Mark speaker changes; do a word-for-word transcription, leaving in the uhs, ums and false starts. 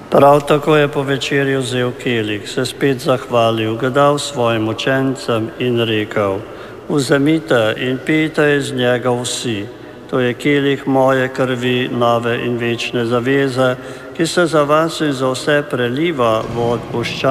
Speaker 1: Prav tako je po večerji vzel kelih, se spet zahvalil, ga dal svojim učencem in rekel: Vzemite in pijte iz njega vsi. To je kelih moje krvi, nove in večne zaveze, ki se za vas in za vse preliva v odpuščanje.